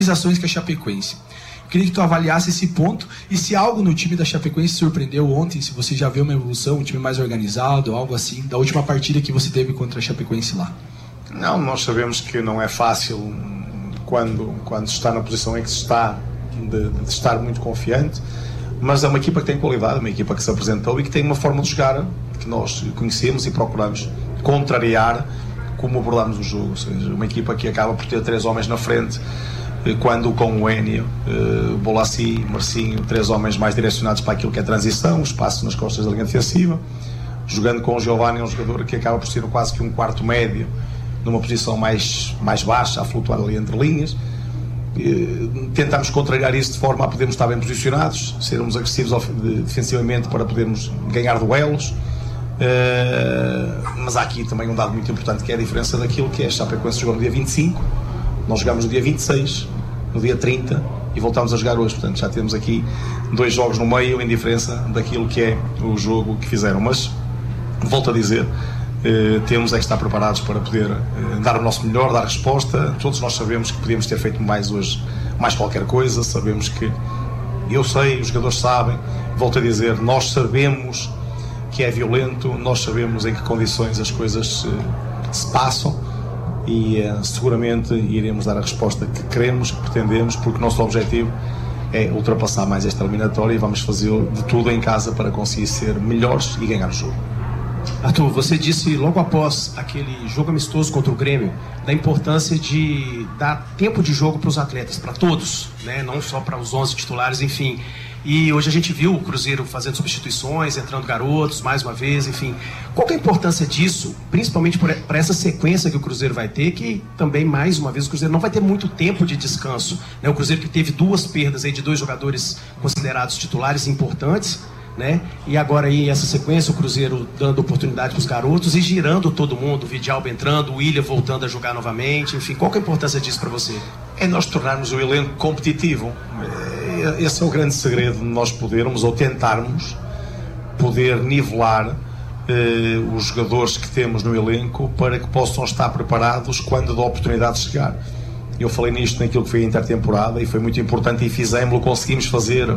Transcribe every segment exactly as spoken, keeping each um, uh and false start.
ações que a Chapecoense. Queria que tu avaliasse esse ponto e se algo no time da Chapecoense surpreendeu ontem, se você já viu uma evolução, um time mais organizado, algo assim, da última partida que você teve contra a Chapecoense lá. Não, nós sabemos que não é fácil quando, quando se está na posição em que se está, de, de estar muito confiante, mas é uma equipa que tem qualidade, uma equipa que se apresentou e que tem uma forma de jogar que nós conhecemos e procuramos contrariar como abordamos o jogo, ou seja, uma equipa que acaba por ter três homens na frente, quando com o Enio, uh, Bolassi, Marcinho, três homens mais direcionados para aquilo que é transição, o espaço nas costas da linha defensiva, jogando com o Giovanni, um jogador que acaba por ser quase que um quarto médio, numa posição mais, mais baixa, a flutuar ali entre linhas. Uh, tentamos contrariar isso de forma a podermos estar bem posicionados, sermos agressivos defensivamente para podermos ganhar duelos. Uh, mas há aqui também um dado muito importante, que é a diferença daquilo que é a Chapecoense jogou no dia vinte e cinco, nós jogamos no dia vinte e seis, no dia trinta e voltamos a jogar hoje, portanto já temos aqui dois jogos no meio em diferença daquilo que é o jogo que fizeram, mas volto a dizer, eh, temos é que estar preparados para poder eh, dar o nosso melhor, dar resposta. Todos nós sabemos que podíamos ter feito mais hoje, mais qualquer coisa, sabemos que, eu sei, os jogadores sabem, volto a dizer, nós sabemos que é violento, nós sabemos em que condições as coisas eh, se passam, e uh, seguramente iremos dar a resposta que queremos, que pretendemos, porque o nosso objetivo é ultrapassar mais esta eliminatória e vamos fazer de tudo em casa para conseguir ser melhores e ganhar o jogo. Arthur, você disse logo após aquele jogo amistoso contra o Grêmio da importância de dar tempo de jogo para os atletas, para todos, né? Não só para os onze titulares, enfim. E hoje a gente viu o Cruzeiro fazendo substituições, entrando garotos mais uma vez, enfim. Qual que é a importância disso, principalmente para essa sequência que o Cruzeiro vai ter, que também, mais uma vez, o Cruzeiro não vai ter muito tempo de descanso, né? O Cruzeiro que teve duas perdas aí de dois jogadores considerados titulares importantes, né? E agora aí essa sequência, o Cruzeiro dando oportunidade para os garotos e girando todo mundo, o Vidalba entrando, o William voltando a jogar novamente, enfim. Qual que é a importância disso para você? É nós tornarmos o elenco competitivo. Esse é o grande segredo de nós podermos, ou tentarmos, poder nivelar eh, os jogadores que temos no elenco para que possam estar preparados quando a oportunidade chegar. Eu falei nisto naquilo que foi a intertemporada e foi muito importante e fizemos-lo, conseguimos fazer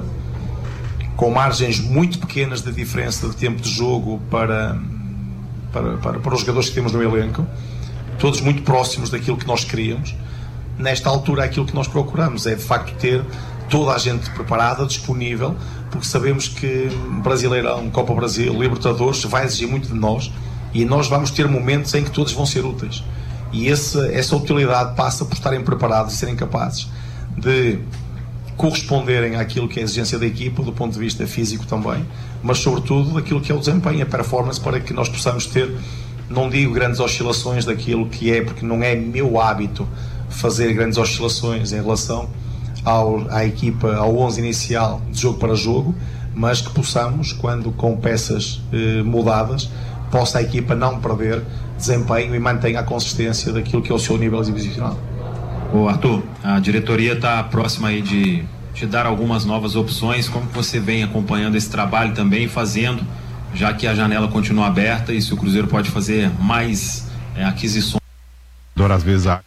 com margens muito pequenas de diferença de tempo de jogo para, para, para, para os jogadores que temos no elenco, todos muito próximos daquilo que nós queríamos. Nesta altura aquilo que nós procuramos é de facto ter toda a gente preparada, disponível, porque sabemos que Brasileirão, Copa Brasil, Libertadores vai exigir muito de nós e nós vamos ter momentos em que todos vão ser úteis. E esse, essa utilidade passa por estarem preparados e serem capazes de corresponderem àquilo que é a exigência da equipa, do ponto de vista físico também, mas sobretudo daquilo que é o desempenho, a performance, para que nós possamos ter, não digo grandes oscilações daquilo que é, porque não é meu hábito fazer grandes oscilações em relação ao, à equipa, ao onze inicial de jogo para jogo, mas que possamos, quando com peças eh, mudadas, possa a equipa não perder desempenho e mantenha a consistência daquilo que é o seu nível exibicional. Ô Arthur, a diretoria está próxima aí de, de dar algumas novas opções. Como você vem acompanhando esse trabalho também, fazendo, já que a janela continua aberta e se o Cruzeiro pode fazer mais é, aquisições? Às vezes a...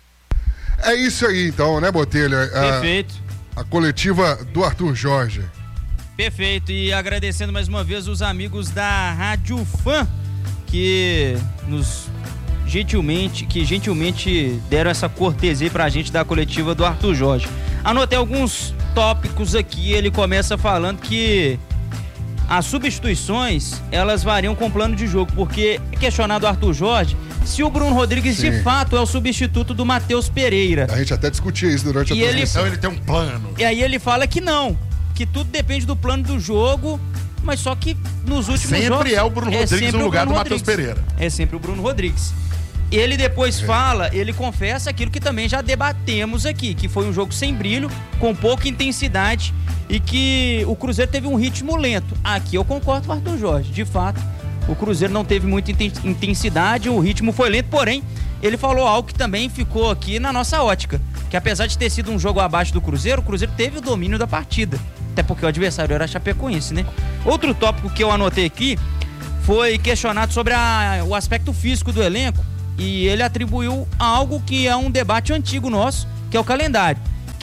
É isso aí então, né, Botelho? Perfeito. A, a coletiva do Arthur Jorge. Perfeito, e agradecendo mais uma vez os amigos da Rádio Fã que nos gentilmente, que gentilmente deram essa cortesia pra gente da coletiva do Arthur Jorge. Anotei alguns tópicos aqui, ele começa falando que as substituições, elas variam com o plano de jogo, porque é questionado o Arthur Jorge se o Bruno Rodrigues Sim. de fato é o substituto do Matheus Pereira. A gente até discutia isso durante a transmissão. Ele, ele tem um plano. E aí ele fala que não, que tudo depende do plano do jogo, mas só que nos últimos sempre jogos... Sempre é o Bruno Rodrigues no lugar do Matheus Pereira. É sempre o Bruno Rodrigues. Ele depois é. fala, ele confessa aquilo que também já debatemos aqui, que foi um jogo sem brilho, com pouca intensidade e que o Cruzeiro teve um ritmo lento. Aqui eu concordo com o Arthur Jorge, de fato, o Cruzeiro não teve muita intensidade, o ritmo foi lento, porém, ele falou algo que também ficou aqui na nossa ótica, que apesar de ter sido um jogo abaixo do Cruzeiro, o Cruzeiro teve o domínio da partida, até porque o adversário era a Chapecoense, né? Outro tópico que eu anotei aqui foi questionado sobre a, o aspecto físico do elenco, e ele atribuiu a algo que é um debate antigo nosso, que é o calendário.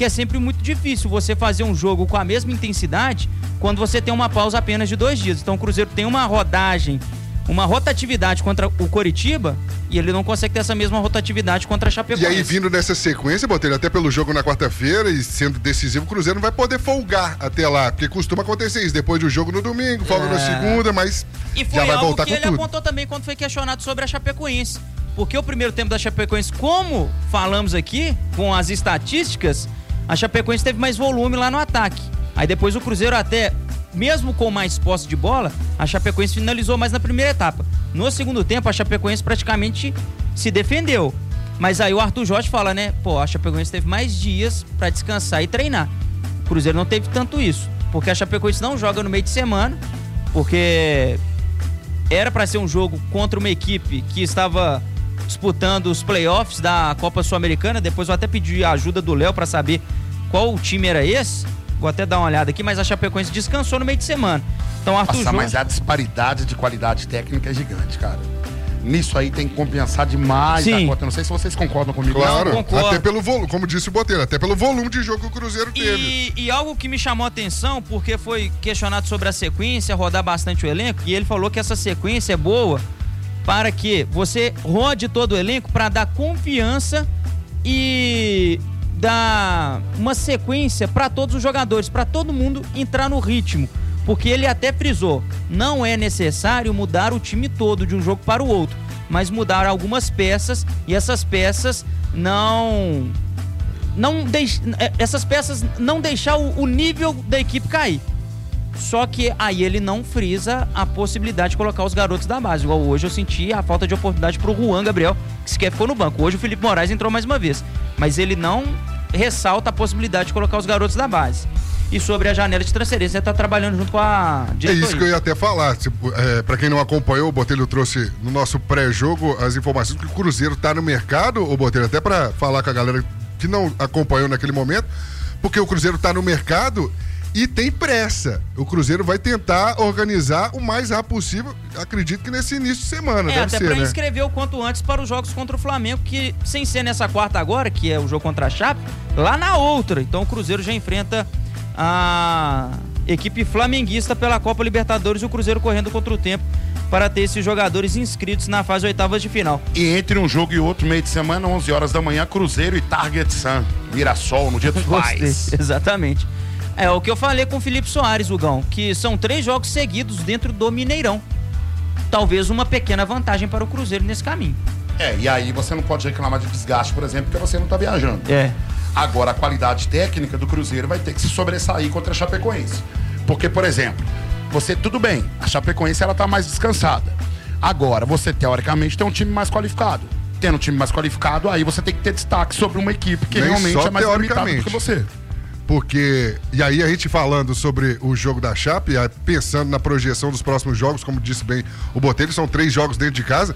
porque é sempre muito difícil você fazer um jogo com a mesma intensidade quando você tem uma pausa apenas de dois dias. Então o Cruzeiro tem uma rodagem, uma rotatividade contra o Coritiba e ele não consegue ter essa mesma rotatividade contra a Chapecoense. E aí, vindo nessa sequência, Botelho, até pelo jogo na quarta-feira e sendo decisivo, o Cruzeiro não vai poder folgar até lá, porque costuma acontecer isso, depois do jogo no domingo, folga é... na segunda, mas e foi já vai algo voltar que com ele tudo. apontou também quando foi questionado sobre a Chapecoense, porque o primeiro tempo da Chapecoense, como falamos aqui, com as estatísticas, a Chapecoense teve mais volume lá no ataque. Aí depois o Cruzeiro até... mesmo com mais posse de bola, a Chapecoense finalizou mais na primeira etapa. No segundo tempo, a Chapecoense praticamente se defendeu. Mas aí o Arthur Jorge fala, né? Pô, a Chapecoense teve mais dias pra descansar e treinar. O Cruzeiro não teve tanto isso, porque a Chapecoense não joga no meio de semana, porque era pra ser um jogo contra uma equipe que estava disputando os playoffs da Copa Sul-Americana. Depois eu até pedi a ajuda do Léo pra saber qual time era esse. Vou até dar uma olhada aqui, mas a Chapecoense descansou no meio de semana. Então, Arthur Nossa, Jorge... mas a disparidade de qualidade técnica é gigante, cara. Nisso aí tem que compensar demais Sim. a conta. Não sei se vocês concordam comigo. Claro, Não, concordo. até pelo volume, como disse o Botelho, até pelo volume de jogo que o Cruzeiro teve. E, e algo que me chamou a atenção, porque foi questionado sobre a sequência, rodar bastante o elenco, e ele falou que essa sequência é boa para que você rode todo o elenco para dar confiança e dar uma sequência para todos os jogadores, para todo mundo entrar no ritmo. Porque ele até frisou, não é necessário mudar o time todo de um jogo para o outro, mas mudar algumas peças, e essas peças não... não deix, essas peças não deixar o, o nível da equipe cair. Só que aí ele não frisa a possibilidade de colocar os garotos da base. Igual hoje eu senti a falta de oportunidade pro Juan Gabriel, que sequer ficou no banco. Hoje o Felipe Moraes entrou mais uma vez, mas ele não ressalta a possibilidade de colocar os garotos da base. E sobre a janela de transferência, ele tá trabalhando junto com a diretoria. É isso que eu ia até falar. É, para quem não acompanhou, o Botelho trouxe no nosso pré-jogo as informações que o Cruzeiro tá no mercado, o Botelho, até para falar com a galera que não acompanhou naquele momento, porque o Cruzeiro tá no mercado e tem pressa. O Cruzeiro vai tentar organizar o mais rápido possível, acredito que nesse início de semana, é, deve até ser, pra né? inscrever o quanto antes para os jogos contra o Flamengo, que sem ser nessa quarta agora, que é o jogo contra a Chape, lá na outra. Então o Cruzeiro já enfrenta a equipe flamenguista pela Copa Libertadores e o Cruzeiro correndo contra o tempo para ter esses jogadores inscritos na fase oitavas de final. E entre um jogo e outro, meio de semana, onze horas da manhã, Cruzeiro e Target Sun, Mirassol, no Dia dos Pais. Exatamente. É o que eu falei com o Felipe Soares, Hugão, que são três jogos seguidos dentro do Mineirão. Talvez uma pequena vantagem para o Cruzeiro nesse caminho. É, e aí você não pode reclamar de desgaste, por exemplo, porque você não tá viajando. É. Agora, a qualidade técnica do Cruzeiro vai ter que se sobressair contra a Chapecoense. Porque, por exemplo, você, tudo bem, a Chapecoense ela tá mais descansada. Agora, você teoricamente tem um time mais qualificado. Tendo um time mais qualificado, aí você tem que ter destaque sobre uma equipe que Nem realmente só é mais limitada do que você. Porque, e aí a gente falando sobre o jogo da Chape, pensando na projeção dos próximos jogos, como disse bem o Botelho, são três jogos dentro de casa.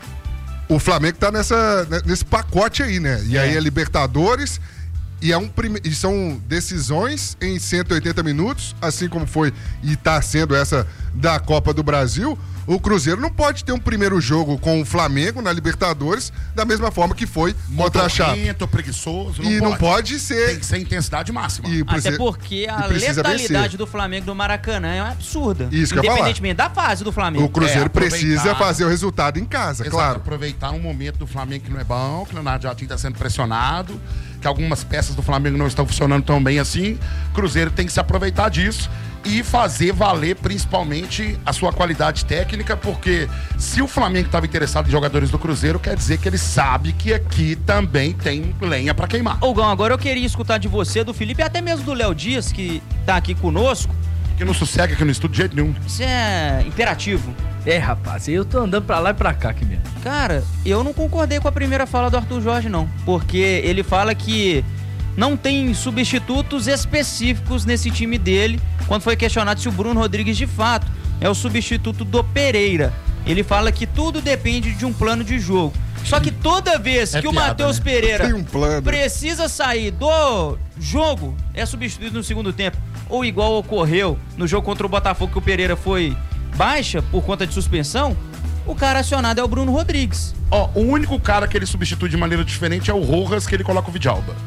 O Flamengo tá nessa, nesse pacote aí, né? E é. aí é Libertadores e, é um prime... e são decisões em cento e oitenta minutos, assim como foi e tá sendo essa da Copa do Brasil. O Cruzeiro não pode ter um primeiro jogo com o Flamengo na Libertadores da mesma forma que foi contra a Chape. preguiçoso, não e pode. não pode ser. Tem que ser intensidade máxima. E Até porque a letalidade vencer. do Flamengo no Maracanã é absurda. Isso que independentemente da fase do Flamengo. O Cruzeiro é, precisa fazer o resultado em casa, Exato, claro. Aproveitar um momento do Flamengo que não é bom, que o Leonardo Jardim está sendo pressionado, que algumas peças do Flamengo não estão funcionando tão bem assim. O Cruzeiro tem que se aproveitar disso e fazer valer principalmente a sua qualidade técnica, porque se o Flamengo estava interessado em jogadores do Cruzeiro, quer dizer que ele sabe que aqui também tem lenha para queimar. Ogão, agora eu queria escutar de você, do Felipe e até mesmo do Léo Dias, que tá aqui conosco. Que não sossega, que não estuda de jeito nenhum. Isso é imperativo. É, rapaz, eu tô andando pra lá e pra cá aqui mesmo. Cara, eu não concordei com a primeira fala do Arthur Jorge, não. Porque ele fala que não tem substitutos específicos nesse time dele, quando foi questionado se o Bruno Rodrigues de fato é o substituto do Pereira. Ele fala que tudo depende de um plano de jogo. Só que toda vez é que piada, o Matheus né? Pereira tem um plano. precisa sair do jogo, é substituído no segundo tempo. Ou igual ocorreu no jogo contra o Botafogo, que o Pereira foi baixa por conta de suspensão, o cara acionado é o Bruno Rodrigues. Ó, o único cara que ele substitui de maneira diferente é o Rojas, que ele coloca o Vidalba.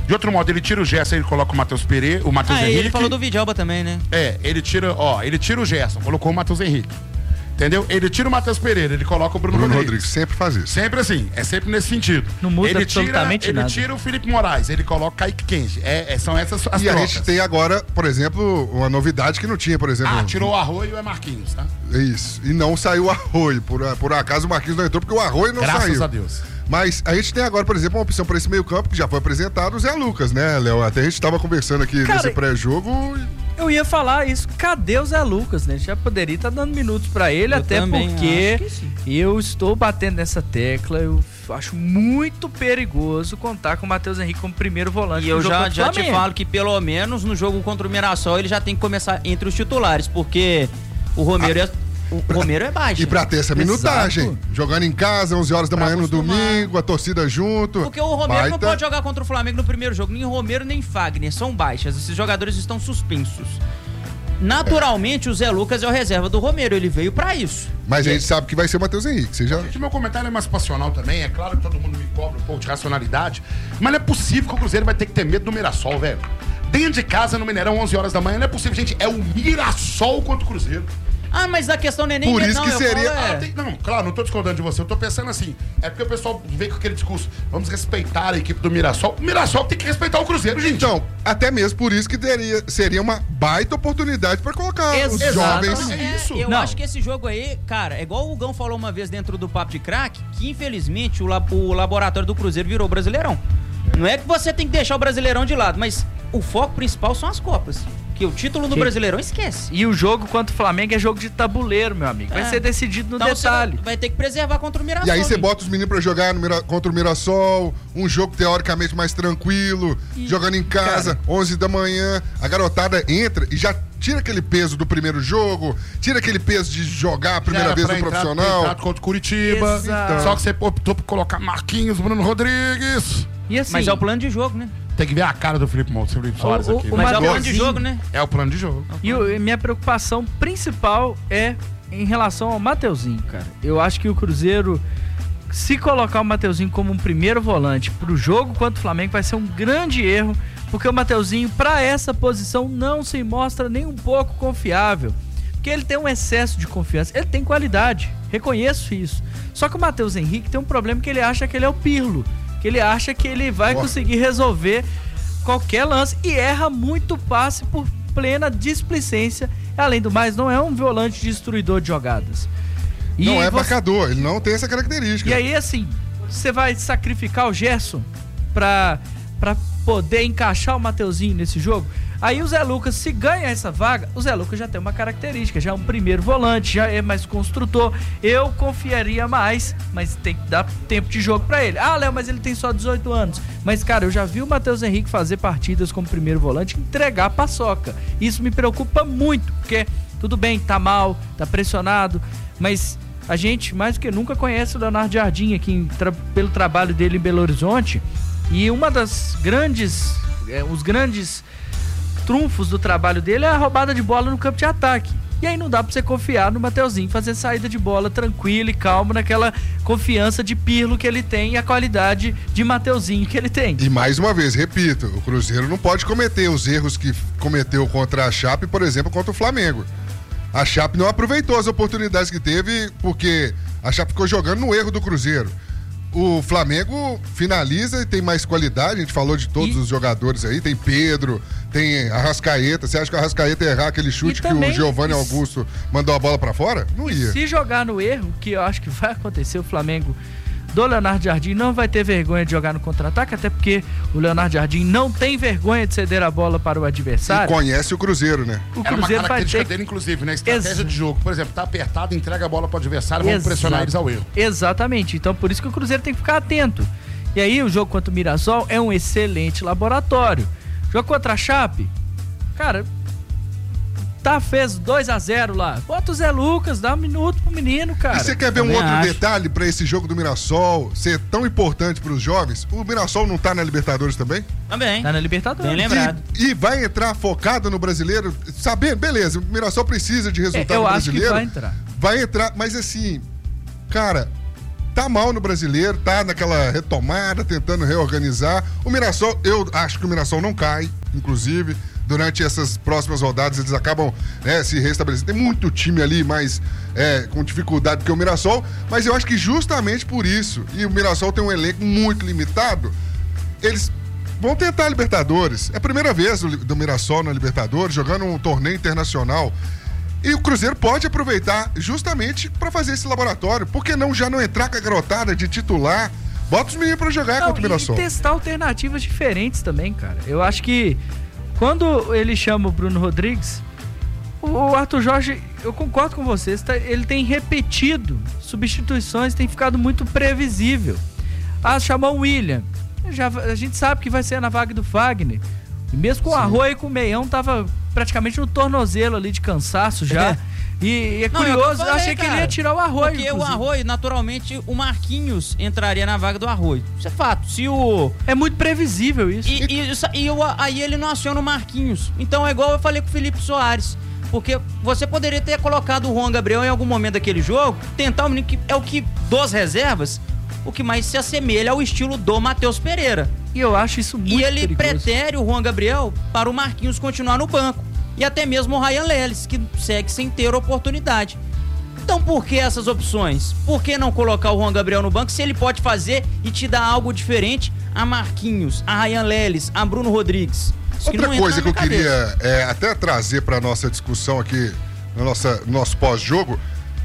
De outro modo, ele tira o Gerson, ele coloca o Matheus Pereira, o Matheus Ah, Henrique. ele falou do Vidalba também, né? É, ele tira, ó, ele tira o Gerson, colocou o Matheus Henrique. Entendeu? Ele tira o Matheus Pereira, ele coloca o Bruno, Bruno Rodrigues. Rodrigues sempre faz isso. Sempre assim, é sempre nesse sentido. Não muda ele tira, absolutamente ele nada. tira o Felipe Moraes, ele coloca o Kaique Kenji. É, é, são essas as E a trocas. gente tem agora, por exemplo, uma novidade que não tinha, por exemplo. Ah, tirou o Arroio e o Marquinhos, tá? Isso. E não saiu o Arroio. Por, por acaso o Marquinhos não entrou, porque o Arroio não Graças saiu. a Deus. Mas a gente tem agora, por exemplo, uma opção para esse meio campo que já foi apresentado, o Zé Lucas, né, Léo? Até a gente estava conversando aqui Cara, nesse pré-jogo. Eu ia falar isso, cadê o Zé Lucas, né? Já poderia estar dando minutos pra ele, Eu até também porque acho que sim. eu estou batendo nessa tecla, eu acho muito perigoso contar com o Matheus Henrique como primeiro volante. E eu no jogo já, contra o já te Flamengo. falo que pelo menos no jogo contra o Mirassol ele já tem que começar entre os titulares, porque o Romero, é, o Romero é baixo. E pra ter essa minutagem, Exato. jogando em casa, onze horas da Pra manhã no acostumar. domingo, a torcida junto. Porque o Romero não Baita- pode jogar contra o Flamengo no primeiro jogo. Nem o Romero nem Fagner são baixas. Esses jogadores estão suspensos. Naturalmente, o Zé Lucas é o reserva do Romero. Ele veio pra isso. Mas a gente sabe que vai ser o Matheus Henrique. Você já... Gente, meu comentário é mais passional também. É claro que todo mundo me cobra um pouco de racionalidade. Mas não é possível que o Cruzeiro vai ter que ter medo do Mirassol, velho. Dentro de casa, no Mineirão, onze horas da manhã, não é possível, gente. É o Mirassol contra o Cruzeiro. Ah, mas a questão não é nem... Por isso não, que eu seria- falo, é- Ah, tem- não, claro, não tô discordando de você. Eu tô pensando assim. É porque o pessoal vem com aquele discurso. Vamos respeitar a equipe do Mirassol. O Mirassol tem que respeitar o Cruzeiro, gente. Então, até mesmo por isso que teria, seria uma baita oportunidade para colocar os Exato. jovens. É isso. Eu Não. acho que esse jogo aí, cara, é igual o Hugão falou uma vez dentro do Papo de Crack, que infelizmente o, lab- o laboratório do Cruzeiro virou Brasileirão. Não é que você tem que deixar o Brasileirão de lado, mas o foco principal são as Copas. Que o título do Que- Brasileirão esquece. E o jogo contra o Flamengo é jogo de tabuleiro, meu amigo. Vai É. ser decidido no Então você detalhe. vai, vai ter que preservar contra o Mirassol. E aí você gente. bota os meninos pra jogar no Mira- contra o Mirassol, um jogo teoricamente mais tranquilo, jogando em casa, onze da manhã, a garotada entra e já tira aquele peso do primeiro jogo, tira aquele peso de jogar a primeira Já vez era no pra entrar- profissional. ter entrado contra o Curitiba. Exato. Só que você optou por colocar Marquinhos, Bruno Rodrigues. E assim, Mas é o plano de jogo, né? Tem que ver a cara do Felipe Mouto, Felipe Soares o- aqui. o né? Mas é o plano Mateuzinho- de jogo, né? É o plano de jogo. E o- e minha preocupação principal é em relação ao Mateuzinho, cara. Eu acho que o Cruzeiro, se colocar o Mateuzinho como um primeiro volante pro jogo contra o Flamengo, vai ser um grande erro, porque o Mateuzinho, pra essa posição, não se mostra nem um pouco confiável. Porque ele tem um excesso de confiança. Ele tem qualidade, reconheço isso. Só que o Matheus Henrique tem um problema que ele acha que ele é o Pirlo. Que ele acha que ele vai Ó. conseguir resolver qualquer lance e erra muito passe por plena displicência. Além do mais, não é um volante destruidor de jogadas. E Não é você- marcador, ele não tem essa característica. E aí, assim, você vai sacrificar o Gerson pra, pra poder encaixar o Mateuzinho nesse jogo? Aí o Zé Lucas, se ganha essa vaga, o Zé Lucas já tem uma característica, já é um primeiro volante, já é mais construtor. Eu confiaria mais, mas tem que dar tempo de jogo pra ele. Ah, Léo, mas ele tem só dezoito anos. Mas, cara, eu já vi o Matheus Henrique fazer partidas como primeiro volante e entregar a paçoca. Isso me preocupa muito, porque tudo bem, tá mal, tá pressionado, mas a gente, mais do que nunca, conhece o Leonardo Jardim aqui em tra- pelo trabalho dele em Belo Horizonte. E uma das grandes, é, os grandes trunfos do trabalho dele é a roubada de bola no campo de ataque. E aí não dá pra você confiar no Mateuzinho fazer saída de bola tranquilo e calmo, naquela confiança de Pirlo que ele tem e a qualidade de Mateuzinho que ele tem. E mais uma vez, repito, o Cruzeiro não pode cometer os erros que cometeu contra a Chape, por exemplo, contra o Flamengo. A Chape não aproveitou as oportunidades que teve, porque a Chape ficou jogando no erro do Cruzeiro. O Flamengo finaliza e tem mais qualidade, a gente falou de todos E- os jogadores aí, tem Pedro, tem Arrascaeta. Você acha que o Arrascaeta ia errar aquele chute E que também- o Giovanni Augusto mandou a bola pra fora? Não ia. Se jogar no erro, que eu acho que vai acontecer, o Flamengo do Leonardo Jardim não vai ter vergonha de jogar no contra-ataque, até porque o Leonardo Jardim não tem vergonha de ceder a bola para o E adversário. conhece o Cruzeiro, né? O Era uma Cruzeiro vai característica ter... dele, inclusive, né? Estratégia Exa- de jogo. Por exemplo, tá apertado, entrega a bola pro adversário, vamos Exato. pressionar eles ao erro. Exatamente. Então, por isso que o Cruzeiro tem que ficar atento. E aí, o jogo contra o Mirassol é um excelente laboratório. Jogo contra a Chape, cara, tá, fez dois a zero lá. Bota o Zé Lucas, dá um minuto pro menino, cara. E você quer ver um também outro acho. detalhe pra esse jogo do Mirassol ser tão importante pros jovens? O Mirassol não tá na Libertadores também? Também. Tá na Libertadores. Bem lembrado. E, e vai entrar focado no brasileiro, sabendo, beleza, o Mirassol precisa de resultado É, eu no acho que brasileiro. vai entrar. Vai entrar, mas assim, cara, tá mal no Brasileiro, tá naquela retomada, tentando reorganizar. O Mirassol, eu acho que o Mirassol não cai, inclusive, durante essas próximas rodadas eles acabam, né, se restabelecendo. Tem muito time ali, mas é, com dificuldade que o Mirassol, mas eu acho que justamente por isso, e o Mirassol tem um elenco muito limitado, eles vão tentar a Libertadores. É a primeira vez do, do Mirassol na Libertadores, jogando um torneio internacional. E o Cruzeiro pode aproveitar justamente para fazer esse laboratório. Por que não já não entrar com a garotada de titular? Bota os meninos para jogar não, contra o Mirassol. E testar alternativas diferentes também, cara. Eu acho que quando ele chama o Bruno Rodrigues, o Arthur Jorge, eu concordo com vocês, ele tem repetido substituições, tem ficado muito previsível. Ah, chamou o William. Já, a gente sabe que vai ser na vaga do Fagner. E mesmo com Sim. o Arroio e com o Meião, tava praticamente no tornozelo ali de cansaço já. É. E, e é não, curioso, eu, falei, eu achei cara, que ele ia tirar o Arroio. Porque inclusive. o Arroio, naturalmente, o Marquinhos entraria na vaga do Arroio. Isso é fato. Se o... É muito previsível isso. E, e, e, e o, aí ele não aciona o Marquinhos. Então é igual eu falei com o Felipe Soares. Porque você poderia ter colocado o Juan Gabriel em algum momento daquele jogo, tentar o menino que é o que, dos reservas, o que mais se assemelha ao estilo do Matheus Pereira. E eu acho isso muito E ele perigoso. pretere o Juan Gabriel para o Marquinhos continuar no banco. E até mesmo o Ryan Leles, que segue sem ter oportunidade. Então por que essas opções? Por que não colocar o Juan Gabriel no banco se ele pode fazer e te dar algo diferente a Marquinhos, a Ryan Leles, a Bruno Rodrigues? Isso Outra que coisa que eu cabeça. queria é, até trazer para nossa discussão aqui, no nossa, nosso pós-jogo,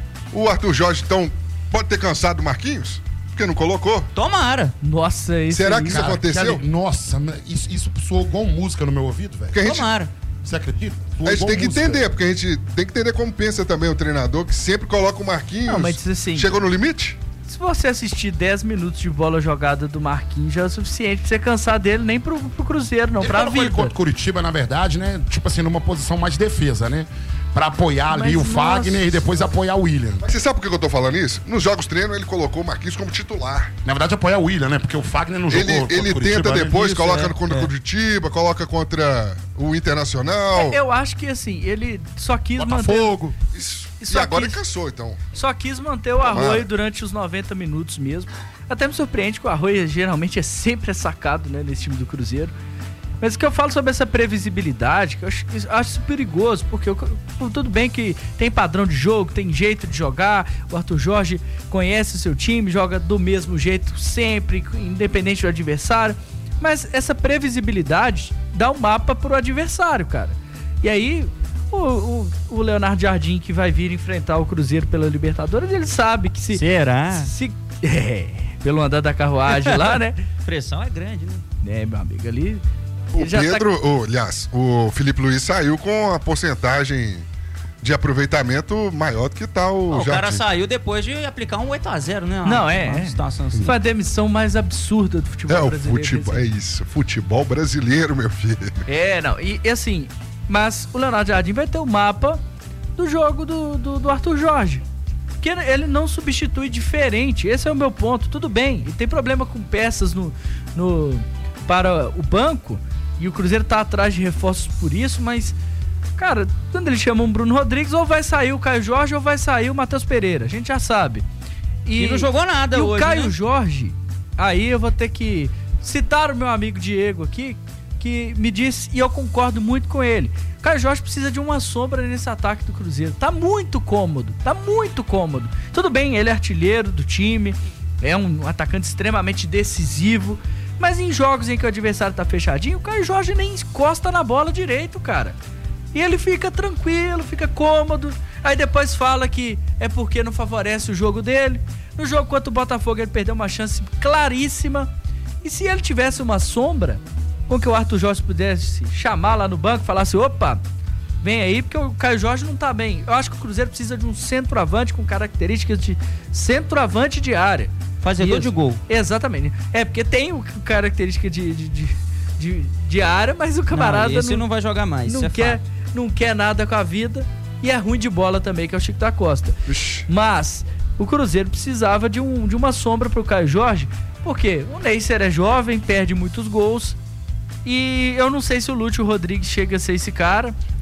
o Arthur Jorge, então, pode ter cansado o Marquinhos? Porque não colocou? Tomara. Nossa, isso Será aí, que isso cara, aconteceu? Cara, nossa, isso, isso soou igual música no meu ouvido, velho. Gente... Tomara. Você acredita? A gente tem que música. entender, porque a gente tem que entender como pensa também o treinador, que sempre coloca o Marquinhos. Não, mas assim, chegou no limite? Se você assistir dez minutos de bola jogada do Marquinhos, já é o suficiente pra você cansar dele, nem pro, pro Cruzeiro, não, ele pra vida. Ele contra o Curitiba, na verdade, né? Tipo assim, numa posição mais de defesa, né? Pra apoiar ali Mas, o Fagner nossa. e depois apoiar o William. Mas você sabe por que eu tô falando isso? Nos jogos treino ele colocou o Marquinhos como titular. Na verdade, apoiar o William, né? Porque o Fagner não jogou Ele, contra ele o Curitiba, tenta né? depois, Isso, coloca é, contra o é. Curitiba, coloca contra o Internacional. Eu acho que assim, ele só quis Botafogo. manter. Isso. E Só agora quis- ele cansou, então. Só quis manter o Arroio durante os noventa minutos mesmo. Até me surpreende que o Arroio geralmente é sempre sacado, né, nesse time do Cruzeiro. Mas o que eu falo sobre essa previsibilidade, que eu acho, eu acho isso perigoso, porque eu, tudo bem que tem padrão de jogo, tem jeito de jogar, o Arthur Jorge conhece o seu time, joga do mesmo jeito sempre, independente do adversário, mas essa previsibilidade dá um mapa pro adversário, cara. E aí, o, o, o Leonardo Jardim, que vai vir enfrentar o Cruzeiro pela Libertadores, ele sabe que se... Será? se é, pelo andar da carruagem lá, né? A pressão é grande, né? É, meu amigo, ali... O ele já Pedro, tá- o, aliás, o Felipe Luiz saiu com a porcentagem de aproveitamento maior do que tá o Não, o cara Jardim. saiu depois de aplicar um oito a zero, né? Não, Uma- é, uma é. situação assim. Foi a demissão mais absurda do futebol É, o brasileiro. futebol, é recente. isso. Futebol brasileiro, meu filho. É, não, e, e assim, mas o Leonardo Jardim vai ter o mapa do jogo do, do, do Arthur Jorge. Que ele não substitui diferente, esse é o meu ponto. Tudo bem, ele tem problema com peças no, no, para o banco, e o Cruzeiro tá atrás de reforços por isso, mas, cara, quando ele chama um Bruno Rodrigues, ou vai sair o Caio Jorge ou vai sair o Matheus Pereira, a gente já sabe. E não jogou nada e hoje, o Caio né? Jorge, aí eu vou ter que citar o meu amigo Diego aqui, que me disse, e eu concordo muito com ele, o Caio Jorge precisa de uma sombra nesse ataque do Cruzeiro. Tá muito cômodo, tá muito cômodo. Tudo bem, ele é artilheiro do time, é um atacante extremamente decisivo, mas em jogos em que o adversário tá fechadinho, o Caio Jorge nem encosta na bola direito, cara. E ele fica tranquilo, fica cômodo. Aí depois fala que é porque não favorece o jogo dele. No jogo contra o Botafogo ele perdeu uma chance claríssima. E se ele tivesse uma sombra, com que o Arthur Jorge pudesse chamar lá no banco, falasse, opa, vem aí, porque o Caio Jorge não tá bem. Eu acho que o Cruzeiro precisa de um centroavante com características de centroavante de área. Fazedor Isso. de gol. Exatamente. É, porque tem o característica de, de, de, de, de área, mas o camarada não, esse não, não vai jogar mais. não isso é quer, fato. não quer nada com a vida. E é ruim de bola também, que é o Chico da Costa. Ixi. Mas o Cruzeiro precisava de, um, de uma sombra pro Caio Jorge, porque o Neisser é jovem, perde muitos gols. E eu não sei se o Lúcio Rodrigues chega a ser esse cara. É.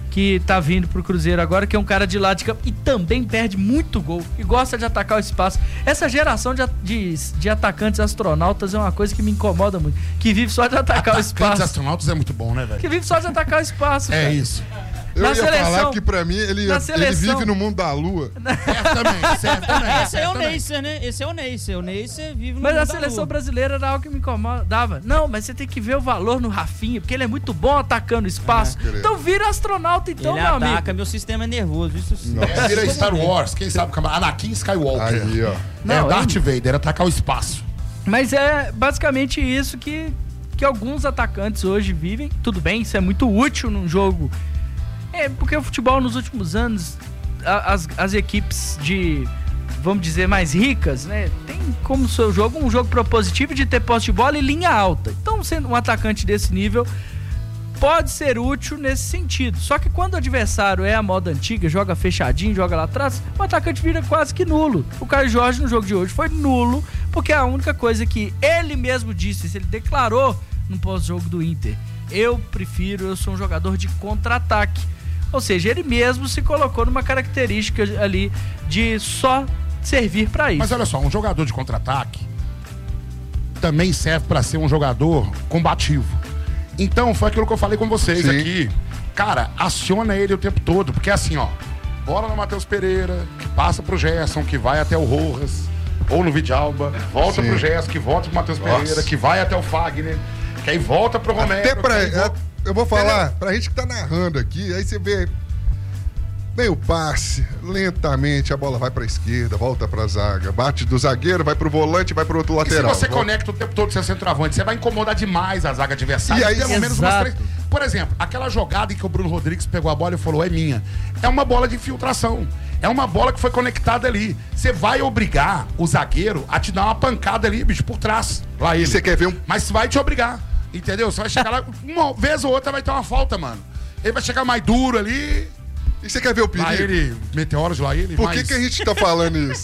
que tá vindo pro Cruzeiro agora, que é um cara de lado de campo e também perde muito gol e gosta de atacar o espaço. Essa geração de, de, de atacantes astronautas é uma coisa que me incomoda muito, que vive só de atacar o espaço. Atacantes astronautas é muito bom, né, velho? Que vive só de atacar o espaço, É cara. isso. Eu Na ia seleção- falar que pra mim ele, na ele seleção- vive no mundo da lua. Certamente, certamente. Esse é o certamente. Neisser, né? Esse é o Neisser. O Neisser vive no Mas mundo a da seleção lua. brasileira era algo que me incomodava. Não, mas você tem que ver o valor no Rafinha, porque ele é muito bom atacando espaço. É. Então vira astronauta então, Ele meu ataca, amigo. meu sistema é nervoso. Isso sim. Nossa. Vira Star Wars, quem sabe? Anakin Skywalker. Aí, ó. Não, é Darth Vader, atacar o espaço. Mas é basicamente isso que, que alguns atacantes hoje vivem. Tudo bem, isso é muito útil num jogo. É, porque o futebol nos últimos anos, a- as, as equipes de, vamos dizer, mais ricas, né? Tem como seu jogo um jogo propositivo de ter posse de bola e linha alta. Então, sendo um atacante desse nível, pode ser útil nesse sentido. Só que quando o adversário é a moda antiga, joga fechadinho, joga lá atrás, o atacante vira quase que nulo. O Caio Jorge no jogo de hoje foi nulo, porque a única coisa que ele mesmo disse, ele declarou no pós-jogo do Inter, eu prefiro, eu sou um jogador de contra-ataque. Ou seja, ele mesmo se colocou numa característica ali de só servir pra isso. Mas olha só, um jogador de contra-ataque também serve pra ser um jogador combativo. Então, foi aquilo que eu falei com vocês Sim. aqui. Cara, aciona ele o tempo todo, porque assim, ó, bola no Matheus Pereira, que passa pro Gerson, que vai até o Rojas, ou no Vidalba, volta Sim. pro Gerson, que volta pro Matheus Nossa. Pereira, que vai até o Fagner, que aí volta pro Romero. Até pra. que aí volta- é, eu vou falar, pra gente que tá narrando aqui, aí você vê. Vem o passe, lentamente a bola vai pra esquerda, volta pra zaga, bate do zagueiro, vai pro volante, vai pro outro E se lateral. você Volta- conecta o tempo todo seu centroavante, você vai incomodar demais a zaga adversária. E aí- pelo menos umas Exato. três. Por exemplo, aquela jogada em que o Bruno Rodrigues pegou a bola e falou, é minha. É uma bola de infiltração. É uma bola que foi conectada ali. Você vai obrigar o zagueiro a te dar uma pancada ali, bicho, por trás. Lá ele. E você quer ver um. Mas vai te obrigar. Entendeu? Você vai chegar lá, uma vez ou outra vai ter uma falta, mano. Ele vai chegar mais duro ali. E você quer ver o perigo? Lá ele, meteoros lá ele. Por que, mas- que a gente tá falando isso?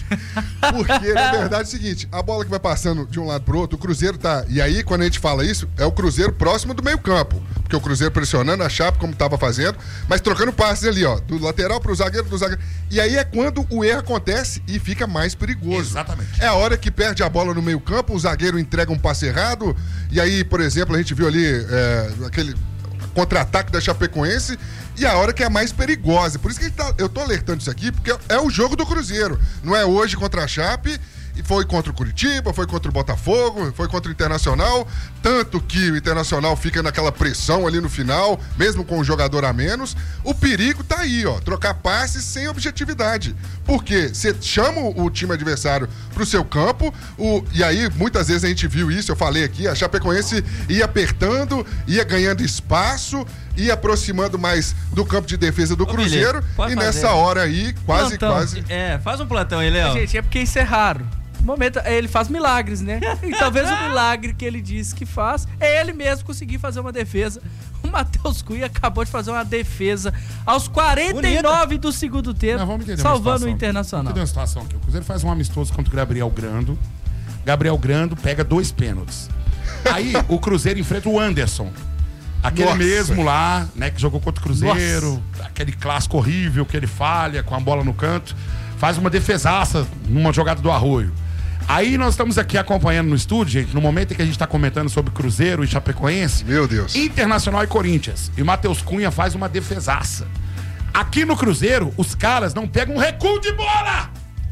Porque, na verdade, é o seguinte, a bola que vai passando de um lado pro outro, o Cruzeiro tá... E aí, quando a gente fala isso, é o Cruzeiro próximo do meio campo. Porque o Cruzeiro pressionando a Chape, como tava fazendo, mas trocando passes ali, ó, do lateral pro zagueiro, do zagueiro. E aí é quando o erro acontece e fica mais perigoso. Exatamente. É a hora que perde a bola no meio campo, o zagueiro entrega um passe errado, e aí, por exemplo, a gente viu ali é, aquele contra-ataque da Chapecoense, e a hora que é mais perigosa. Por isso que a gente tá- eu tô alertando isso aqui, porque é o jogo do Cruzeiro. Não é hoje contra a Chape, e foi contra o Curitiba, foi contra o Botafogo, foi contra o Internacional, tanto que o Internacional fica naquela pressão ali no final, mesmo com o jogador a menos. O perigo tá aí, ó, trocar passes sem objetividade. Porque você chama o time adversário pro seu campo, o, e aí muitas vezes a gente viu isso, eu falei aqui, a Chapecoense ia apertando, ia ganhando espaço, ia aproximando mais do campo de defesa do Ô, Cruzeiro, Felipe, pode e fazer. nessa hora aí, quase, Plantão. quase... É, faz um plantão aí, Léo. Gente, é porque isso é raro. No momento, ele faz milagres, né? E talvez o milagre que ele disse que faz é ele mesmo conseguir fazer uma defesa. O Matheus Cunha acabou de fazer uma defesa aos quarenta e nove do segundo tempo, Não, vamos entender uma salvando o situação. Internacional. Vamos entender uma situação aqui. O Cruzeiro faz um amistoso contra o Gabriel Grando. Gabriel Grando pega dois pênaltis. Aí o Cruzeiro enfrenta o Anderson. Aquele Nossa. mesmo lá, né, que jogou contra o Cruzeiro. Aquele clássico horrível que ele falha com a bola no canto. Faz uma defesaça numa jogada do Arroio. Aí nós estamos aqui acompanhando no estúdio, gente, no momento em que a gente está comentando sobre Cruzeiro e Chapecoense. Meu Deus. Internacional e Corinthians. E o Matheus Cunha faz uma defesaça. Aqui no Cruzeiro, os caras não pegam um recuo de bola!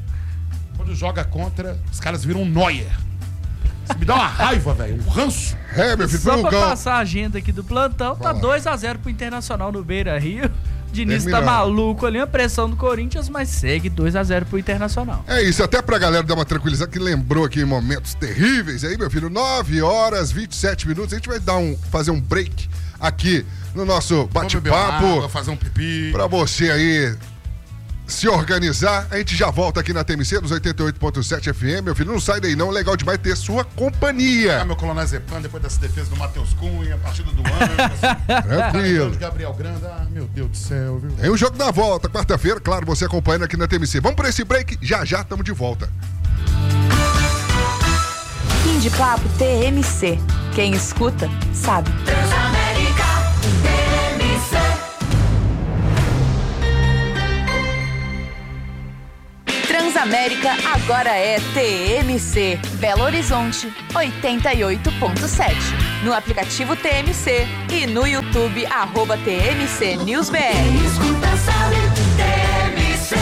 Quando joga contra, os caras viram um Neuer. Isso me dá uma raiva, velho. Um ranço. É, meu filho, Só foi um pra gol. passar a agenda aqui do plantão, tá Fala. dois a zero pro Internacional no Beira Rio. Diniz tá Terminando. maluco ali, a pressão do Corinthians, mas segue dois a zero pro Internacional. É isso, até pra galera dar uma tranquilizada, que lembrou aqui momentos terríveis aí, meu filho, nove horas, vinte e sete minutos, a gente vai dar um, fazer um break aqui no nosso Vou beber uma água, bate-papo, fazer um pipi. pra você aí se organizar. A gente já volta aqui na T M C, dos oitenta e oito ponto sete F M, meu filho, não sai daí não, legal demais ter sua Ah, companhia. meu clonazepam, depois dessa defesa do Matheus Cunha, partida do Anderson. Tranquilo. de Gabriel Grando. Ah, meu Deus do céu, viu? Tem o jogo da volta, quarta-feira, claro, você acompanhando aqui na T M C. Vamos por esse break, já já estamos de volta. Fim de papo T M C. Quem escuta, sabe. Transamérica agora é T M C. Belo Horizonte, oitenta e oito ponto sete. No aplicativo T M C e no YouTube, arroba T M C News B R. Quem escuta sabe, T M C.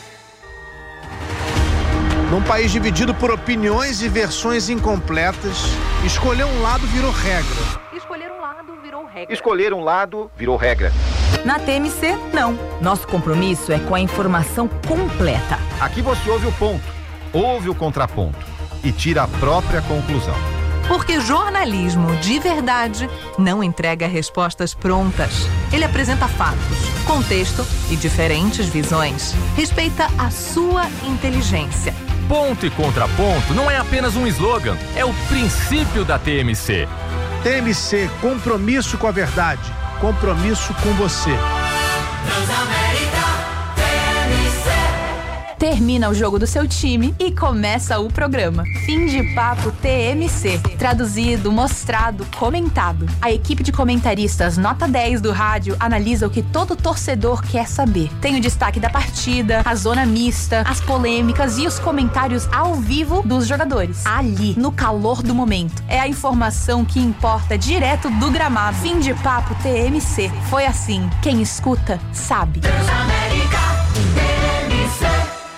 Num país dividido por opiniões e versões incompletas, escolher um lado virou regra. Escolher um lado virou regra. Escolher um lado virou regra. Na T M C, não. Nosso compromisso é com a informação completa. Aqui você ouve o ponto, ouve o contraponto e tira a própria conclusão. Porque jornalismo de verdade não entrega respostas prontas. Ele apresenta fatos, contexto e diferentes visões. Respeita a sua inteligência. Ponto e contraponto não é apenas um slogan, é o princípio da T M C. T M C, compromisso com a verdade, compromisso com você. Transamérica, T M C. Termina o jogo do seu time e começa o programa. Fim de papo T M C. Traduzido, mostrado, comentado. A equipe de comentaristas nota dez do rádio analisa o que todo torcedor quer saber. Tem o destaque da partida, a zona mista, as polêmicas e os comentários ao vivo dos jogadores. Ali, no calor do momento. É a informação que importa direto do gramado. Fim de papo T M C. Foi assim. Quem escuta, sabe. Transamérica, T M C.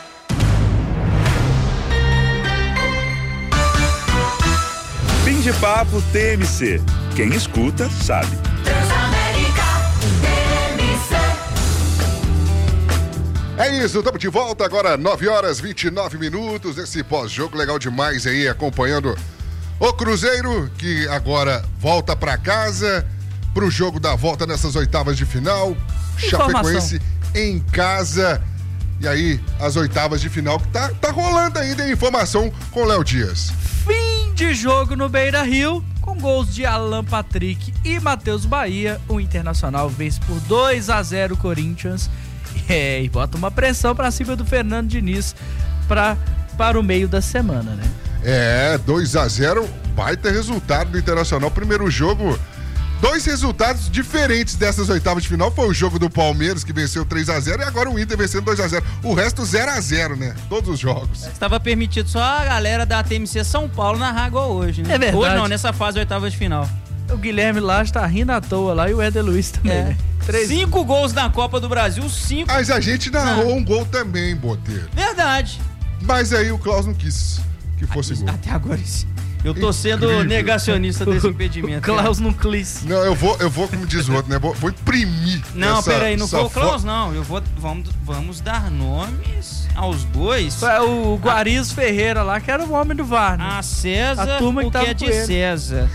Fim de papo T M C. Quem escuta, sabe. Transamérica, T M C. É isso, estamos de volta agora, nove horas e vinte e nove minutos. Esse pós-jogo legal demais aí, acompanhando o Cruzeiro, que agora volta para casa pro jogo da volta nessas oitavas de final. Chapecoense em casa. E aí, as oitavas de final que tá, tá rolando ainda, hein? Informação com o Léo Dias. Fim de jogo no Beira-Rio, com gols de Alan Patrick e Matheus Bahia. O Internacional vence por dois a zero o Corinthians. É, e bota uma pressão pra cima do Fernando Diniz pra, para o meio da semana, né? É, dois a zero, baita resultado do Internacional. Primeiro jogo, dois resultados diferentes dessas oitavas de final. Foi o jogo do Palmeiras, que venceu três a zero, e agora o Inter vencendo dois a zero. O resto zero a zero, né? Todos os jogos. Estava permitido só a galera da T M C São Paulo narrar igual hoje, né? É verdade. Hoje não, nessa fase oitavas de final. O Guilherme lá está rindo à toa lá e o Éder Luiz também, É. né? Três... Cinco gols na Copa do Brasil, cinco. Mas a gente narrou ah. um gol também, Boteiro. Verdade. Mas aí o Klaus não quis que fosse ah, gol. Até agora sim. Eu tô sendo Incrível. negacionista desse impedimento. O Klaus não quis. Não, eu vou, eu vou, como diz o outro, né? Vou, vou imprimir. Não, essa, peraí, não foi o Klaus, fo... não. Eu vou, vamos, vamos dar nomes aos bois. Foi o Guariz a... Ferreira lá, que era o homem do V A R, né? A César, a turma que o que é de César.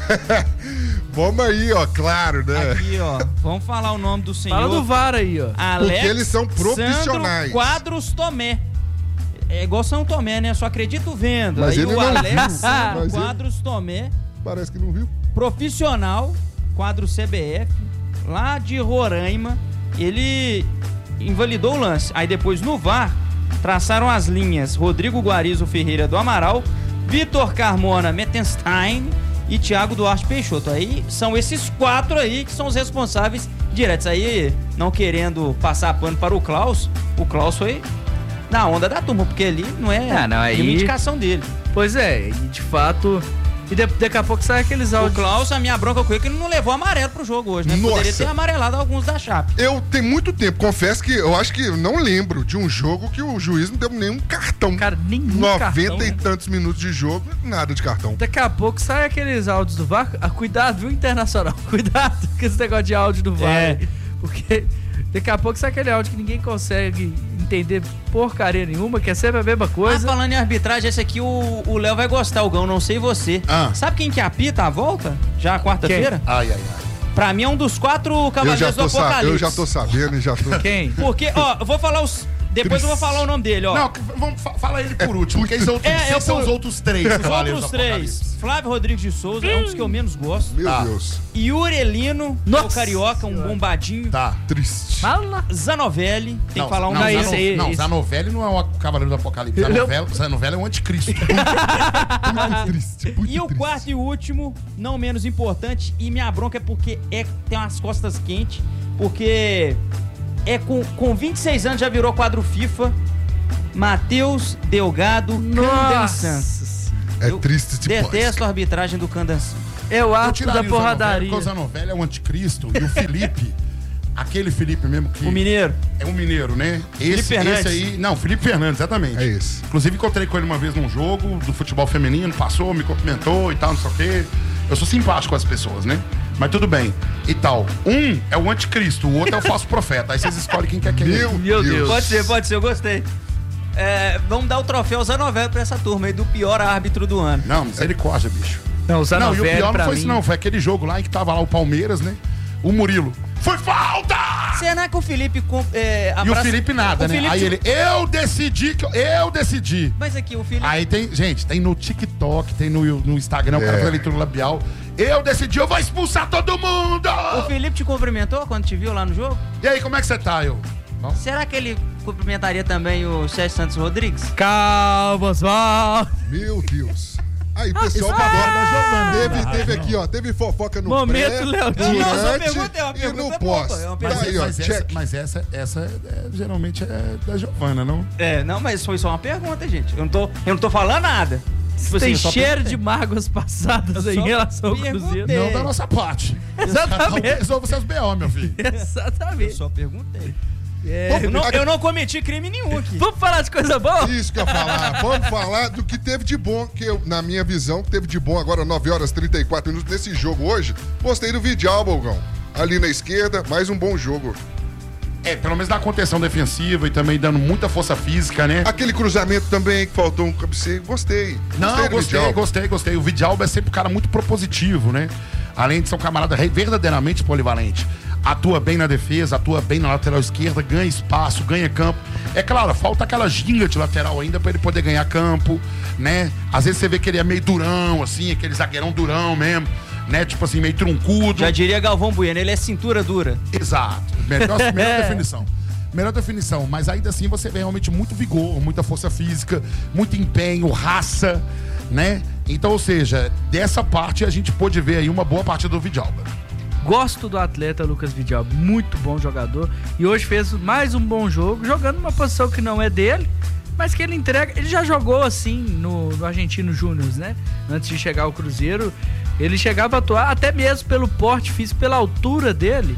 Vamos aí, ó, claro, né? Aqui, ó, vamos falar o nome do senhor. Fala do V A R aí, ó. Alex Porque eles são profissionais. Sandro Quadros Tomé. É igual São Tomé, né? Só acredito vendo. Mas aí ele o não Alex Sandro Mas Quadros ele... Tomé. Parece que não viu. Profissional, quadro C B F, lá de Roraima. Ele invalidou o lance. Aí depois no V A R, traçaram as linhas Rodrigo Guarizo Ferreira do Amaral, Vitor Carmona Mettenstein e Thiago Duarte Peixoto. Aí são esses quatro aí que são os responsáveis diretos. Aí, não querendo passar pano para o Klaus, o Klaus foi na onda da turma, porque ali não é ah, não, aí... uma indicação dele. Pois é, e de fato... E de, daqui a pouco sai aqueles áudios. O Klaus, a minha bronca com ele, que ele não levou amarelo pro jogo hoje, né? Nossa. Poderia ter amarelado alguns da Chape. Eu tenho muito tempo, confesso que eu acho que eu não lembro de um jogo que o juiz não deu nenhum cartão. Cara, nenhum noventa cartão, e né? tantos minutos de jogo, nada de cartão. Daqui a pouco sai aqueles áudios do V A R. Ah, cuidado, viu, Internacional? Cuidado com esse negócio de áudio do V A R. É. Porque daqui a pouco sai aquele áudio que ninguém consegue entender porcaria nenhuma, que é sempre a mesma coisa. Ah, falando em arbitragem, esse aqui o Léo vai gostar, o Gão, não sei você. Ah. Sabe quem que apita a volta? Já quarta-feira? Ai, ai, ai. Pra mim é um dos quatro cavaleiros do Apocalipse. Eu já tô sabendo e já tô... Quem? Porque, ó, eu vou falar os... Depois eu vou falar o nome dele, ó. Não, vamos, fala ele por último, porque eles, outros, é, esses são por... os outros três. Os outros três. Flávio Rodrigues de Souza, é um dos que eu menos gosto. Meu tá. Deus. Yurelino, é o carioca, um bombadinho. Tá. Triste. Fala. Zanovelli, tem não, que falar um não, nome. Zano, Esse, não, esse. Zanovelli não é o Cavaleiro do Apocalipse. Zanovelli, Zanovelli é o anticristo. Muito triste, muito E o triste. quarto e último, não menos importante, e minha bronca é porque é, tem umas costas quentes, porque é com, com vinte e seis anos já virou quadro FIFA, Matheus Delgado Candansan. É triste demais. Detesto a arbitragem do Candansan. É o ato tiraria da o Zanovelli, porradaria. porque o Zanovelli é o anticristo e o Felipe, aquele Felipe mesmo que... O mineiro. É um mineiro, né? Felipe Esse, Fernandes. esse aí... Não, Felipe Fernandes, exatamente. É esse. Inclusive, encontrei com ele uma vez num jogo do futebol feminino, passou, me cumprimentou e tal, não sei o quê. Eu sou simpático com as pessoas, né? Mas tudo bem. E tal. Um é o anticristo, o outro é o falso profeta. Aí vocês escolhem quem quer quem. Meu, Meu Deus. Pode ser, pode ser, eu gostei. É, vamos dar o troféu Zanovelli pra essa turma aí do pior árbitro do ano. Não, misericórdia, bicho. Não, o Não, e o Zanovelli pior não pra foi mim... isso não, foi aquele jogo lá em que tava lá o Palmeiras, né? O Murilo. Foi falta! Será que o Felipe... com- É, E o abraça- Felipe nada, o né? Felipe- Aí ele, eu decidi que eu, eu decidi. Mas aqui, o Felipe... Aí tem, gente, tem no TikTok, tem no, no Instagram, o cara É. faz a leitura labial. Eu decidi, eu vou expulsar todo mundo! O Felipe te cumprimentou quando te viu lá no jogo? E aí, como é que você tá, eu? Bom? Será que ele cumprimentaria também o Sérgio Santos Rodrigues? Calma, Oswaldo. Meu Deus. Aí, pessoal, isso é agora da Giovana. teve, teve aqui, ó, teve fofoca no Momento pré, Léo Dias. durante Não, só pergunta, é uma e pergunta no boa, pós. é uma Tá pergunta- aí, ó, mas, essa, check. mas essa, essa é, geralmente é da Giovana, não? É, não, mas foi só uma pergunta, gente. Eu não tô, eu não tô falando nada. Tipo Tem assim, eu só cheiro perguntei. de mágoas passadas Eu em só relação ao perguntei. Cruzeiro. Não da nossa parte. Exatamente. Resolva seus B O, meu filho. Eu Exatamente. só perguntei. É, Eu não, eu não cometi crime nenhum aqui. Vamos falar de coisa boa? Isso que eu ia falar. Vamos falar do que teve de bom, que eu, na minha visão, teve de bom agora, nove horas e trinta e quatro minutos, nesse jogo hoje. Gostei do Vidal, Bolgão. Ali na esquerda, mais um bom jogo. É, pelo menos na contenção defensiva e também dando muita força física, né? Aquele cruzamento também, que faltou um cabeceio, gostei. Não, do gostei, Vidal. gostei, gostei. O Vidalba é sempre um cara muito propositivo, né? Além de ser um camarada re- verdadeiramente polivalente. Atua bem na defesa, atua bem na lateral esquerda, ganha espaço, ganha campo. É claro, falta aquela ginga de lateral ainda pra ele poder ganhar campo, né? Às vezes você vê que ele é meio durão, assim, aquele zagueirão durão mesmo, né? Tipo assim, meio truncudo. Já diria Galvão Bueno, ele é cintura dura. Exato. Melhor, melhor definição. Melhor definição. Mas ainda assim você vê realmente muito vigor, muita força física, muito empenho, raça, né? Então, ou seja, dessa parte a gente pôde ver aí uma boa partida do Vidalba. Gosto do atleta Lucas Vidal, muito bom jogador. E hoje fez mais um bom jogo, jogando numa posição que não é dele, mas que ele entrega. Ele já jogou assim no, no Argentino Júnior, né? Antes de chegar ao Cruzeiro, ele chegava a atuar até mesmo pelo porte físico, pela altura dele.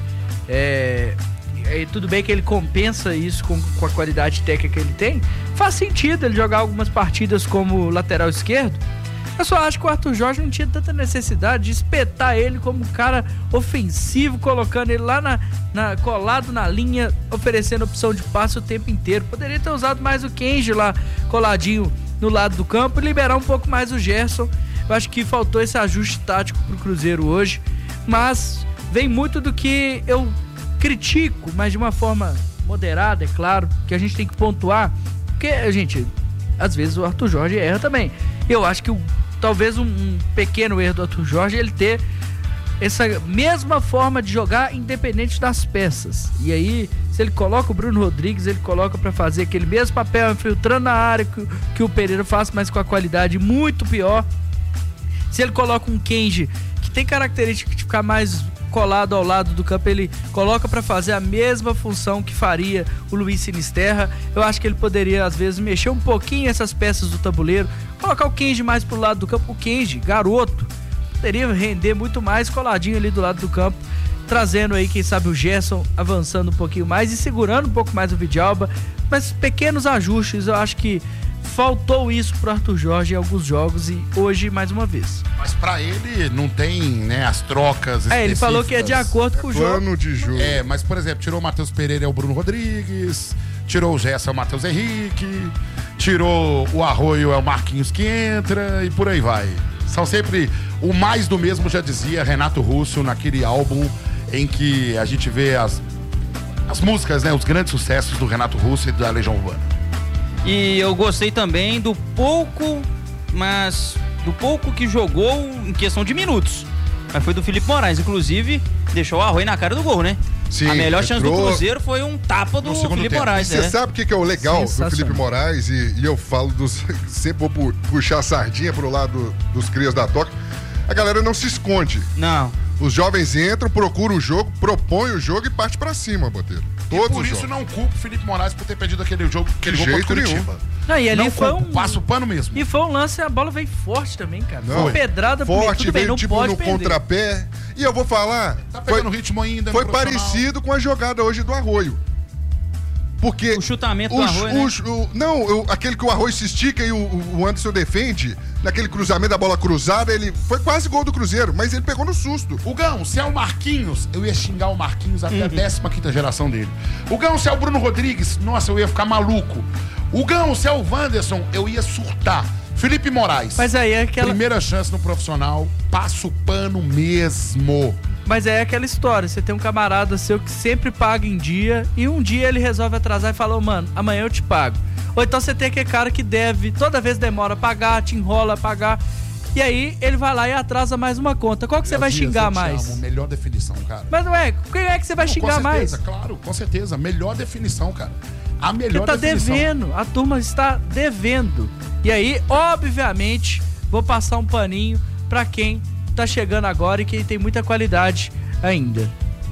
É, e tudo bem que ele compensa isso com, com a qualidade técnica que ele tem. Faz sentido ele jogar algumas partidas como lateral esquerdo. Eu só acho que o Arthur Jorge não tinha tanta necessidade de espetar ele como um cara ofensivo, colocando ele lá na, na, colado na linha, oferecendo opção de passe o tempo inteiro. Poderia ter usado mais o Kenji lá, coladinho no lado do campo, e liberar um pouco mais o Gerson. Eu acho que faltou esse ajuste tático pro Cruzeiro hoje, mas vem muito do que eu critico, mas de uma forma moderada, é claro, que a gente tem que pontuar, porque, gente, às vezes o Arthur Jorge erra também. Eu acho que o talvez um, um pequeno erro do Arthur Jorge ele ter essa mesma forma de jogar independente das peças. E aí, se ele coloca o Bruno Rodrigues, ele coloca pra fazer aquele mesmo papel, infiltrando na área que, que o Pereira faz, mas com a qualidade muito pior. Se ele coloca um Kenji, que tem característica de ficar mais colado ao lado do campo, ele coloca pra fazer a mesma função que faria o Luiz Sinisterra. Eu acho que ele poderia, às vezes, mexer um pouquinho essas peças do tabuleiro, colocar o Kenji mais pro lado do campo. O Kenji, garoto, poderia render muito mais coladinho ali do lado do campo, trazendo aí, quem sabe, o Gerson avançando um pouquinho mais e segurando um pouco mais o Vidalba. Mas pequenos ajustes, eu acho que faltou isso pro Arthur Jorge em alguns jogos, e hoje mais uma vez. Mas pra ele não tem, né, as trocas É, ele falou que é de acordo com o jogo. Plano de jogo. É, mas por exemplo, tirou o Matheus Pereira é o Bruno Rodrigues, tirou o Gerson é o Matheus Henrique, tirou o Arroio é o Marquinhos que entra e por aí vai. São sempre o mais do mesmo, já dizia Renato Russo naquele álbum em que a gente vê as, as músicas, né, os grandes sucessos do Renato Russo e da Legião Urbana. E eu gostei também do pouco, mas do pouco que jogou em questão de minutos. Mas foi do Felipe Moraes, inclusive deixou o Arroio na cara do gol, né? Sim, a melhor chance do entrou Cruzeiro foi um tapa do Felipe Moraes. Você né? sabe o que, que é o legal do Felipe Moraes? E, e eu falo dos. Sempre vou pu- puxar a sardinha pro lado dos crias da Toca. A galera não se esconde. Não. Os jovens entram, procuram o jogo, propõem o jogo e parte pra cima, Boteiro. Todos e por os isso jogos. não culpo o Felipe Moraes por ter perdido aquele jogo, aquele De gol contra o jeito nenhum. Curitiba. Não, e ali Não foi culpo, um... passa o pano mesmo. E foi um lance, a bola veio forte também, cara. Não, foi uma pedrada bonita. Forte, Tudo bem, veio não tipo pode no perder. contrapé. E eu vou falar, Tá foi, pegando ritmo ainda, no foi profissional. parecido com a jogada hoje do Arroio. Porque O chutamento do os- Arroio, né? os- o- não, o- aquele que o Arroio se estica e o, o Anderson defende, naquele cruzamento da bola cruzada, ele foi quase gol do Cruzeiro, mas ele pegou no susto. O Gão, se é o Marquinhos, eu ia xingar o Marquinhos até a décima quinta geração dele. O Gão, se é o Bruno Rodrigues, nossa, eu ia ficar maluco. O Gão, se é o Wanderson, eu ia surtar. Felipe Moraes. Mas aí é aquela... Primeira chance no profissional, passa o pano mesmo. Mas aí é aquela história, você tem um camarada seu que sempre paga em dia e um dia ele resolve atrasar e fala, oh, mano, amanhã eu te pago. Ou então você tem aquele cara que deve, toda vez demora a pagar, te enrola a pagar, e aí ele vai lá e atrasa mais uma conta. Qual que você vai Léo Dias, xingar eu te mais? amo, melhor definição, cara. Mas não é, quem é que você vai Não, xingar com mais? certeza, claro, com certeza. Melhor definição, cara. A melhor Porque tá definição. devendo, a turma está devendo. E aí, obviamente, vou passar um paninho pra quem tá chegando agora e quem tem muita qualidade ainda.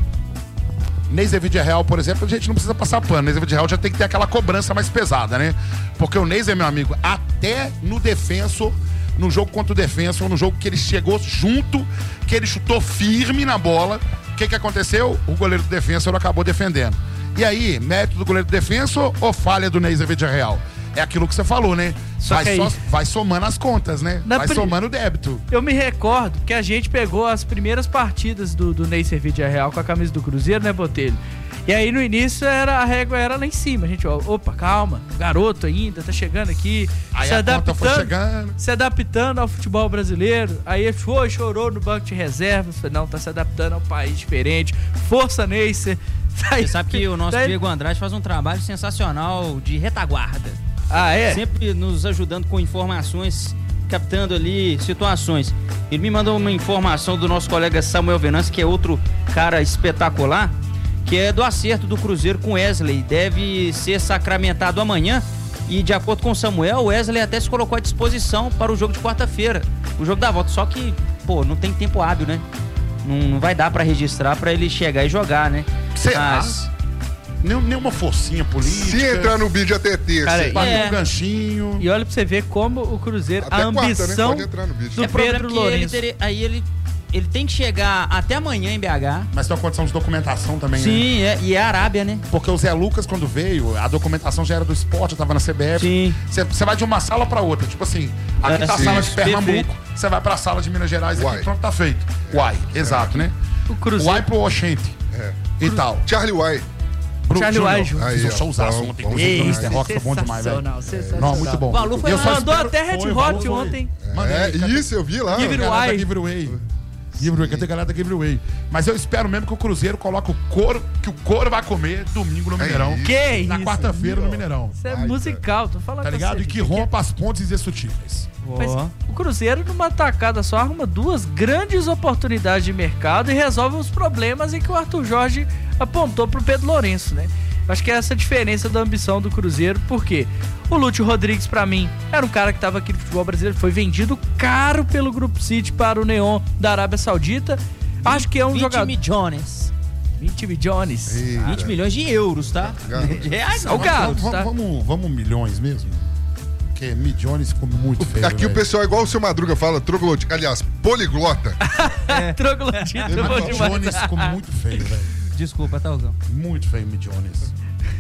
Neiser Real, por exemplo, a gente não precisa passar pano. Neiser Real já tem que ter aquela cobrança mais pesada, né? Porque o Neiser, meu amigo, até no defensor, no jogo contra o defensor, no jogo que ele chegou junto, que ele chutou firme na bola, o que que aconteceu? O goleiro do defensor acabou defendendo. E aí, mérito do goleiro do defensor ou falha do Neiser Real? É aquilo que você falou, né? Só Vai, que aí- só- vai somando as contas, né? Na Vai pri- somando o débito. Eu me recordo que a gente pegou as primeiras partidas do, do Ney Servidia Real com a camisa do Cruzeiro, né, Botelho? E aí no início era, a régua era lá em cima. A gente, ó, opa, calma, garoto ainda, tá chegando aqui, Aí se a conta foi adaptando, chegando. se adaptando ao futebol brasileiro. Aí ele foi, chorou no banco de reservas. Falei, não, tá se adaptando ao país diferente. Força, Neycer. Você sabe que o nosso Daí- Diego Andrade faz um trabalho sensacional de retaguarda. Ah, é? Sempre nos ajudando com informações, captando ali situações. Ele me mandou uma informação do nosso colega Samuel Venâncio, que é outro cara espetacular, que é do acerto do Cruzeiro com Wesley. Deve ser sacramentado amanhã. E de acordo com o Samuel, o Wesley até se colocou à disposição para o jogo de quarta-feira, o jogo da volta. Só que, pô, não tem tempo hábil, né? Não, não vai dar para registrar para ele chegar e jogar, né? Será? Mas- Nem, nenhuma forcinha política. Se entrar no vídeo até terça. Cara, Bateu é. um ganchinho. E olha pra você ver como o Cruzeiro, Até a quarta, né? ambição Pode entrar no vídeo. do É problema Pedro que ele Lourenço. teria- aí ele, ele tem que chegar até amanhã em B H. Mas tem uma condição de documentação também, né? Sim, é, e é a Arábia, né? Porque o Zé Lucas, quando veio, a documentação já era do esporte, eu tava na C B F. Sim. Você vai de uma sala pra outra. Tipo assim, aqui É, tá a sim. sala de Pernambuco, Perfeito. você vai pra sala de Minas Gerais Uai. aqui, pronto, tá feito. Uai, exato, né? O Cruzeiro. Uai pro Oxente. É. E tal. Charlie White. Bruno Charlie Júnior. White junto. Fiz um Aí, ó, showzaço bom, ontem. bom com o demais. Mister Rock, foi bom demais, velho. Sensacional, sensacional. Não, muito bom. O Balu foi Eu só Mandou espero- até Red Foi, Hot Balu foi. ontem. Mandei, É, cadê- isso eu vi lá. Give it Galera da away. Giveaway. Giveaway, cadê a galera da Giveaway? Mas eu espero mesmo que o Cruzeiro coloque o couro, que o couro vai comer domingo no Mineirão. isso. Que Na isso? quarta-feira no Mineirão. Isso é Vai, musical, tô falando Tá com ligado? você, E que gente. rompa as pontes indestrutíveis. Mas o Cruzeiro, numa tacada só, arruma duas grandes oportunidades de mercado e resolve os problemas em que o Arthur Jorge apontou pro Pedro Lourenço, né? Acho que é essa a diferença da ambição do Cruzeiro, porque o Lúcio Rodrigues, pra mim, era um cara que tava aqui no futebol brasileiro, foi vendido caro pelo Grupo City para o Neon da Arábia Saudita. Acho que é um vinte jogador... milhões. vinte milhões. Eita. vinte milhões de euros, tá? Garoto. De reais Ô, não. Carlos, vamos, tá? vamos, vamos milhões mesmo? Porque milhões ficou muito feio. Aqui o velho. pessoal, igual o seu Madruga fala, troglodita. Aliás, poliglota. Troglodita, bom demais. Milhões ficou muito feio, velho. Desculpa, tá, Hugão? Muito feio, milhões.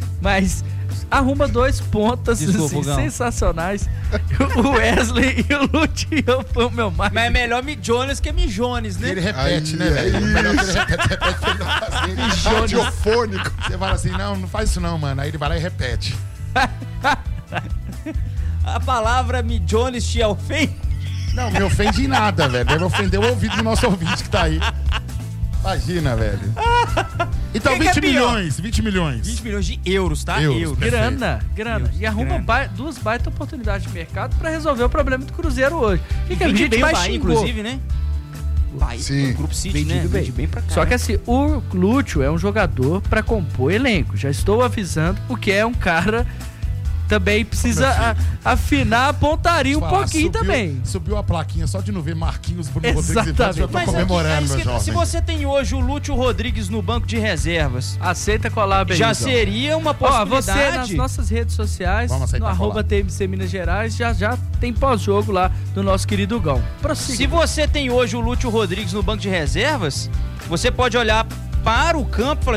Mas arruma dois pontas Desculpa, assim, Hugão. sensacionais. O Wesley e o Lúcio foi o meu mais. Mas é melhor milhões que milhões, né? Ele repete, Aí, né, é velho? isso. Melhor que ele repete, repete pra ele não fazer. Radiofônico. Você fala assim, não, não faz isso não, mano. Aí ele vai lá e repete. A palavra milhões te ofende? Não, me ofende em nada, velho. Deve ofender o ouvido do nosso ouvinte que tá aí. Imagina, velho. Então, Que que é vinte pior? milhões, vinte milhões. vinte milhões de euros, tá? Euros. Grana, grana. Deus, E arruma grana. ba- duas baita oportunidades de mercado pra resolver o problema do Cruzeiro hoje. O que, que a Vende gente bem o mais Bahia, xingou? inclusive, né? Bahia, Sim. o Grupo City, Vendido né? bem. Vende bem pra cá. Só que assim, o Lúcio é um jogador pra compor elenco. Já estou avisando porque é um cara também precisa a, afinar a pontaria um Falar, pouquinho subiu, também. Subiu a plaquinha só de não ver Marquinhos, Bruno Exatamente. Rodrigues e já tô Mas comemorando, aqui, é meu isso que- jovem. se você tem hoje o Lúcio Rodrigues no banco de reservas, aceita colar bem. já seria uma possibilidade. Ó, você nas nossas redes sociais, Vamos aceitar no arroba colar. T M C Minas Gerais, já já tem pós-jogo lá do nosso querido Gão. Prossiga. Se você tem hoje o Lúcio Rodrigues no banco de reservas, você pode olhar para o campo e falar